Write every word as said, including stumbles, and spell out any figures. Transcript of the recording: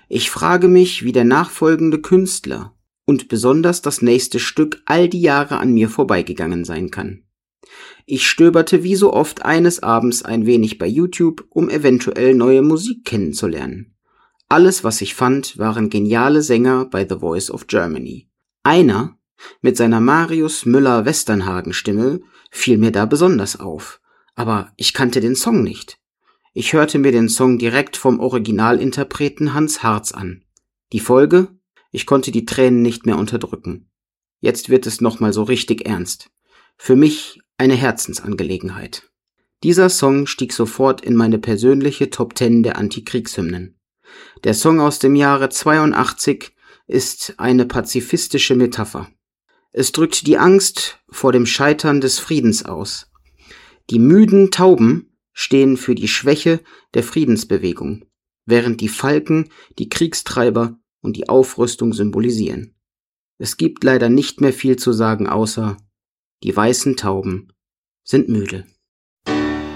Ich frage mich, wie der nachfolgende Künstler und besonders das nächste Stück all die Jahre an mir vorbeigegangen sein kann. Ich stöberte wie so oft eines Abends ein wenig bei YouTube, um eventuell neue Musik kennenzulernen. Alles, was ich fand, waren geniale Sänger bei The Voice of Germany. Einer, mit seiner Marius Müller-Westernhagen-Stimme, fiel mir da besonders auf, aber ich kannte den Song nicht. Ich hörte mir den Song direkt vom Originalinterpreten Hans Harz an. Die Folge? Ich konnte die Tränen nicht mehr unterdrücken. Jetzt wird es nochmal so richtig ernst. Für mich eine Herzensangelegenheit. Dieser Song stieg sofort in meine persönliche Top Ten der Antikriegshymnen. Der Song aus dem Jahre zweiundachtzig ist eine pazifistische Metapher. Es drückt die Angst vor dem Scheitern des Friedens aus. Die müden Tauben stehen für die Schwäche der Friedensbewegung, während die Falken die Kriegstreiber und die Aufrüstung symbolisieren. Es gibt leider nicht mehr viel zu sagen, außer die weißen Tauben sind müde.